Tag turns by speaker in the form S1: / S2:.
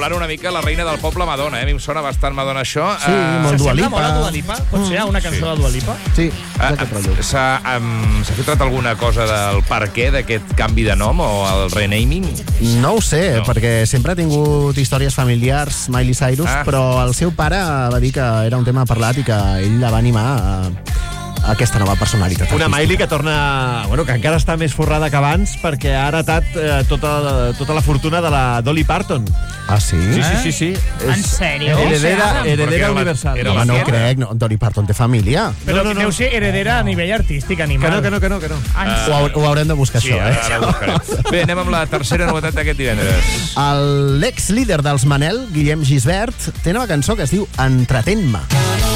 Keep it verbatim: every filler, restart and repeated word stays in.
S1: emulant una mica la reina del poble Madonna, eh? A mi em sona bastant Madonna això.
S2: Sí, uh, molt Dua Lipa.
S3: S'assembla molt a Dua Lipa? Pot ser una cançó
S2: sí.
S3: de Dua Lipa?
S2: Sí,
S1: uh, s'ha um, filtrat alguna cosa del per què d'aquest canvi de nom o el renaming?
S2: No ho sé, no. perquè sempre ha tingut històries familiars, Miley Cyrus, ah. però el seu pare va dir que era un tema parlat i que ell la va animar a aquesta nova personalitat
S4: Una
S2: artística.
S4: Miley que torna... Bueno, que encara està més forrada que abans perquè ha heretat eh, tota, tota la fortuna de la Dolly Parton.
S2: Ah, sí?
S4: Sí, sí, sí. sí.
S5: En sèrio?
S4: Heredera,
S5: O sigui,
S4: heredera universal.
S2: Era Home, no ho crec, no, Dolly Parton té família.
S3: Però
S4: No, no, no.
S3: deu ser heredera a nivell artístic, animal.
S4: Que no, que no, que no. Que no.
S5: En
S2: Uh, ho, haur- ho haurem de buscar,
S1: Sí,
S2: això,
S1: ara,
S2: eh?
S1: ara ho buscarem. Bé, anem amb la tercera novetat d'aquest divendres.
S2: El l'ex líder dels Manel, Guillem Gisbert, té nova cançó que es diu Entretén-me.